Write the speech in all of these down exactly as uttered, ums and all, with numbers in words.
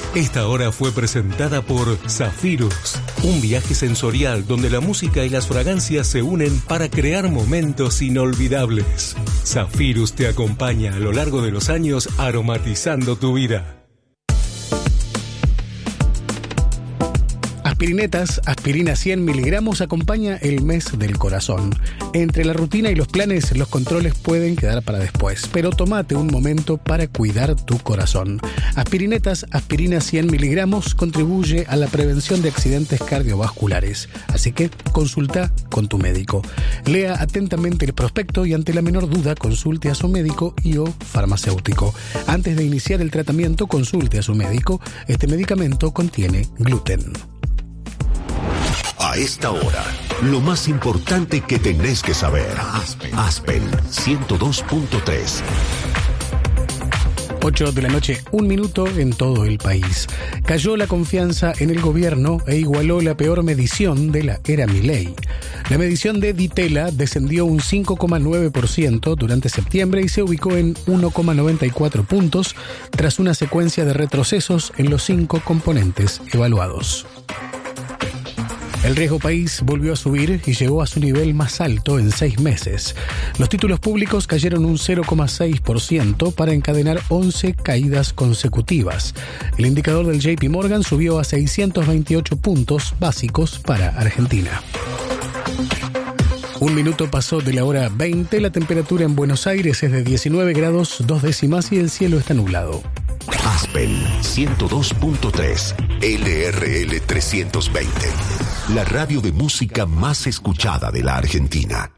Esta hora fue presentada por Zafirus, un viaje sensorial donde la música y las fragancias se unen para crear momentos inolvidables. Zafirus te acompaña a lo largo de los años aromatizando tu vida. Aspirinetas, aspirina cien miligramos acompaña el mes del corazón. Entre la rutina y los planes, los controles pueden quedar para después, pero tómate un momento para cuidar tu corazón. Aspirinetas, aspirina cien miligramos contribuye a la prevención de accidentes cardiovasculares, así que consulta con tu médico. Lea atentamente el prospecto y ante la menor duda consulte a su médico y o farmacéutico. Antes de iniciar el tratamiento, consulte a su médico. Este medicamento contiene gluten. A esta hora, lo más importante que tenés que saber. Aspen, Aspen ciento dos punto tres. ocho de la noche, un minuto en todo el país. Cayó la confianza en el gobierno e igualó la peor medición de la era Milei. La medición de Ditela descendió un cinco coma nueve por ciento durante septiembre y se ubicó en uno coma noventa y cuatro puntos tras una secuencia de retrocesos en los cinco componentes evaluados. El riesgo país volvió a subir y llegó a su nivel más alto en seis meses. Los títulos públicos cayeron un cero coma seis por ciento para encadenar once caídas consecutivas. El indicador del J P Morgan subió a seiscientos veintiocho puntos básicos para Argentina. Un minuto pasó de la hora veinte, la temperatura en Buenos Aires es de diecinueve grados dos décimas y el cielo está nublado. Aspen ciento dos punto tres, L R L trescientos veinte, la radio de música más escuchada de la Argentina.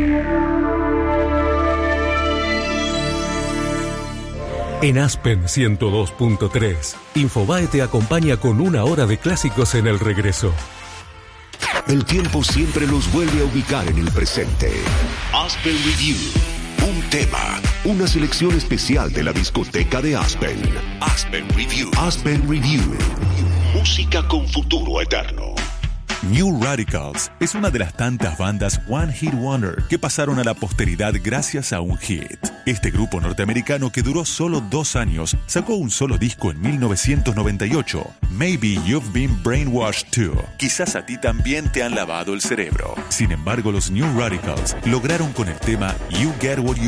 En Aspen ciento dos punto tres, Infobae te acompaña con una hora de clásicos en el regreso. El tiempo siempre los vuelve a ubicar en el presente. Aspen Review. Un tema, una selección especial de la discoteca de Aspen. Aspen Review. Aspen Review. Música con futuro eterno. New Radicals es una de las tantas bandas One Hit Wonder que pasaron a la posteridad gracias a un hit. Este grupo norteamericano, que duró solo dos años, sacó un solo disco en mil novecientos noventa y ocho, Maybe You've Been Brainwashed Too. Quizás a ti también te han lavado el cerebro. Sin embargo, los New Radicals lograron con el tema You Get What You